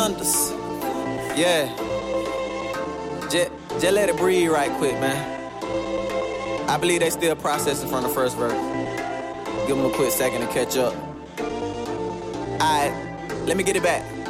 thunders. Yeah. Just let it breathe right quick, man. I believe they still processing from the first verse. Give them a quick second to catch up. Alright, let me get it back.